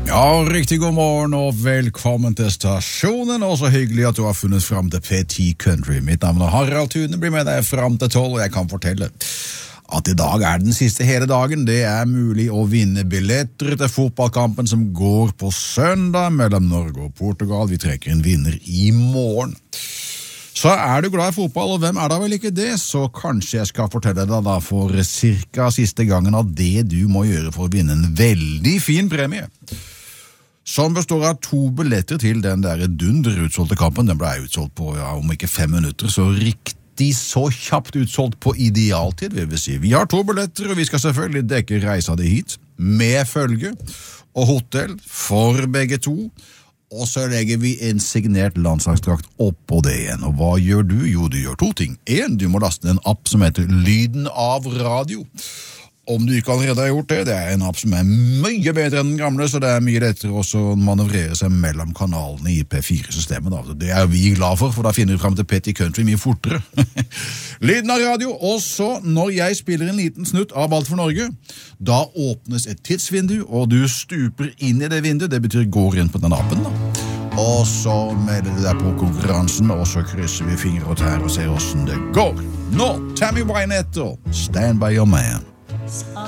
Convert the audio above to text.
Ja, riktig god morgen og velkommen til stasjonen, og så hyggelig at du har funnet frem til P10 Country. Mitt navn er Harald Thune, blir med deg frem til 12, og jeg kan fortelle at i dag er den siste hele dagen. Det er mulig å vinne billetter til fotballkampen som går på søndag mellom Norge og Portugal. Vi trekker en vinner i morgen. Så er du glad i fotball, og hvem er da vel ikke det? Så kanskje jeg skal fortelle deg da for cirka siste gangen av det du må gjøre for å vinne en veldig fin premie. Som består av 2 billetter til den der utsolgte kampen. Den ble utsolgt på, om ikke 5 minutter, så riktig så kjapt utsolgt på idealtid, vil vi si. Vi har 2 billetter, og vi skal selvfølgelig dekke reisa di hit, med følge og hotell for begge to. Og så legger vi en signert landslagsdrakt oppå det igjen. Og hva gjør du? Jo, du gjør 2 ting. 1, du må laste en app som heter Lyden av Radio. Om du ikke allerede har gjort det, det er en app som er mye bedre enn den gamle, så det er mye lettere også å manøvrere seg mellom kanalene i P4-systemet. Det er vi glad for da finner vi frem til P10 Country mye fortere. Lyden av Radio, og så når jeg spiller en liten snutt av Alt for Norge, da åpnes et tidsvindu, og du stuper inn i det vinduet, det betyr går inn på den appen da. Og så melder du deg på konkurransen, og så krysser vi fingre og tær og ser hvordan det går. Nå, Tammy Wynette, Stand By Your Man.